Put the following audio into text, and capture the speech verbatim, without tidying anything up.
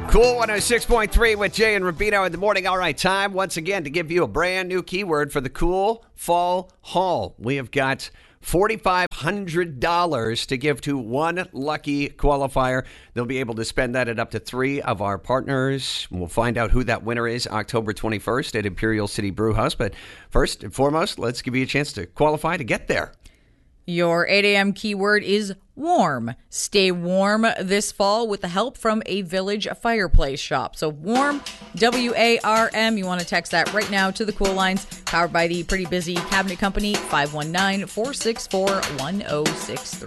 Cool one oh six point three with Jay and Rubino in the morning. All right, time once again to give you a brand new keyword for the Cool Fall Haul. We have got four thousand five hundred dollars to give to one lucky qualifier. They'll be able to spend that at up to three of our partners. We'll find out who that winner is October twenty-first at Imperial City Brewhouse. But first and foremost, let's give you a chance to qualify to get there. Your eight a.m. keyword is warm. Stay warm this fall with the help from a Village Fireplace Shop. So warm, W A R M. You want to text that right now to the Cool Lines, powered by the pretty busy cabinet company, five one nine, four six four, one oh six three.